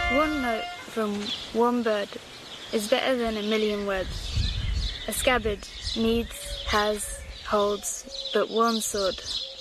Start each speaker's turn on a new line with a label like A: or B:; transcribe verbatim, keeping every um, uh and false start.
A: One note from one bird is better than a million words. A scabbard needs, has, holds but one sword.